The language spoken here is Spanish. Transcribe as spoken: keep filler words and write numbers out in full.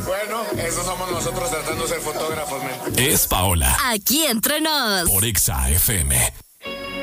Bueno, eso somos nosotros tratando de ser fotógrafos, men. Es Paola. Aquí entre nos. Por Exa F M.